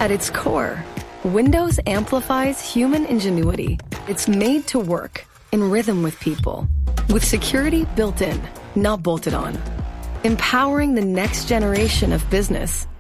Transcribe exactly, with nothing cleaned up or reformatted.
At its core, Windows amplifies human ingenuity. It's made to work in rhythm with people, with security built in, not bolted on. Empowering the next generation of business